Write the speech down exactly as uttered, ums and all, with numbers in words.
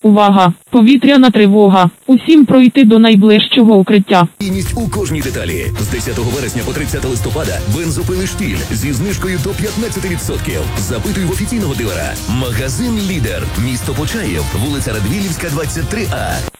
Увага! Повітряна тривога! Усім пройти до найближчого укриття. Цінність у кожній деталі. З десятого вересня по тридцяте листопада бензопили «Штіль» зі знижкою до п'ятнадцять відсотків. Запитуй в офіційного дилера. Магазин «Лідер». Місто Почаїв. Вулиця Радвілівська, двадцять три А.